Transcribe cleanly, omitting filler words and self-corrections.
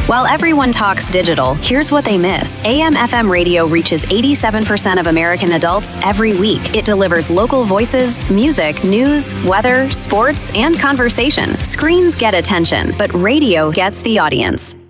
While everyone talks digital, here's what they miss. AM/FM radio reaches 87% of American adults every week. It delivers local voices, music, news, weather, sports, and conversation. Screens get attention, but radio gets the audience.